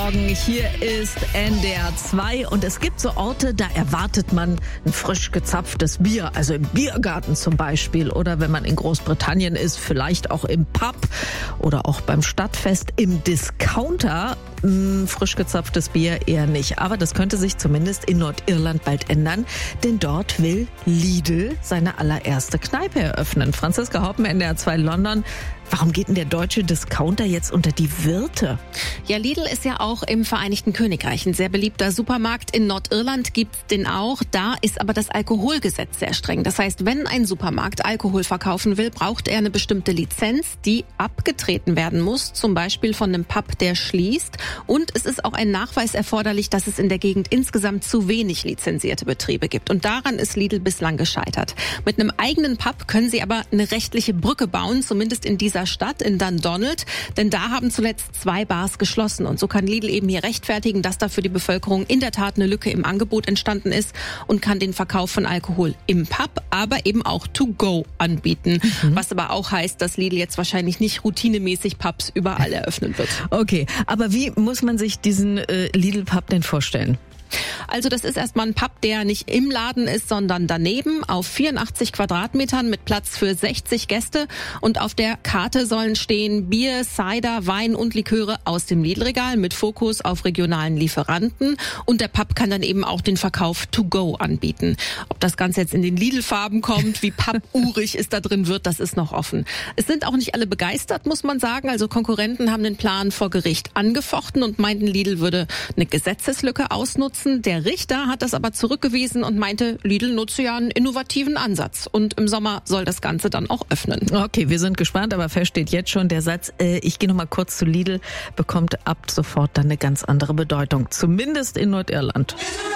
Morgen. Hier ist NDR 2 und es gibt so Orte, da erwartet man ein frisch gezapftes Bier, also im Biergarten zum Beispiel oder wenn man in Großbritannien ist, vielleicht auch im Pub oder auch beim Stadtfest im Discounter. Frisch gezapftes Bier eher nicht, aber das könnte sich zumindest in Nordirland bald ändern, denn dort will Lidl seine allererste Kneipe eröffnen. Franziska Hoppen, NDR 2 London. Warum geht denn der deutsche Discounter jetzt unter die Wirte? Ja, Lidl ist ja auch im Vereinigten Königreich ein sehr beliebter Supermarkt. In Nordirland gibt's den auch. Da ist aber das Alkoholgesetz sehr streng. Das heißt, wenn ein Supermarkt Alkohol verkaufen will, braucht er eine bestimmte Lizenz, die abgetreten werden muss. Zum Beispiel von einem Pub, der schließt. Und es ist auch ein Nachweis erforderlich, dass es in der Gegend insgesamt zu wenig lizenzierte Betriebe gibt. Und daran ist Lidl bislang gescheitert. Mit einem eigenen Pub können sie aber eine rechtliche Brücke bauen, zumindest in dieser Stadt, in Dundonald, denn da haben zuletzt 2 Bars geschlossen und so kann Lidl eben hier rechtfertigen, dass da für die Bevölkerung in der Tat eine Lücke im Angebot entstanden ist und kann den Verkauf von Alkohol im Pub, aber eben auch to go anbieten, was aber auch heißt, dass Lidl jetzt wahrscheinlich nicht routinemäßig Pubs überall eröffnen wird. Okay, aber wie muss man sich diesen Lidl-Pub denn vorstellen? Also das ist erstmal ein Pub, der nicht im Laden ist, sondern daneben auf 84 Quadratmetern mit Platz für 60 Gäste. Und auf der Karte sollen stehen Bier, Cider, Wein und Liköre aus dem Lidl-Regal mit Fokus auf regionalen Lieferanten. Und der Pub kann dann eben auch den Verkauf to go anbieten. Ob das Ganze jetzt in den Lidl-Farben kommt, wie pub-urig es da drin wird, das ist noch offen. Es sind auch nicht alle begeistert, muss man sagen. Also Konkurrenten haben den Plan vor Gericht angefochten und meinten, Lidl würde eine Gesetzeslücke ausnutzen. Der Richter hat das aber zurückgewiesen und meinte, Lidl nutze ja einen innovativen Ansatz. Und im Sommer soll das Ganze dann auch öffnen. Okay, wir sind gespannt, aber fest steht jetzt schon der Satz, ich gehe noch mal kurz zu Lidl, bekommt ab sofort dann eine ganz andere Bedeutung. Zumindest in Nordirland.